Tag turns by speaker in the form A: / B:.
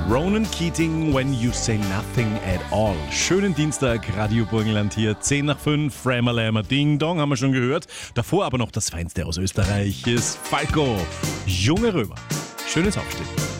A: Ronan Keating, When You Say Nothing at All. Schönen Dienstag, Radio Burgenland hier, 10 nach 5, Framalama Ding Dong haben wir schon gehört. Davor aber noch das Feinste aus Österreich ist Falco, Junge Römer. Schönes Aufstehen.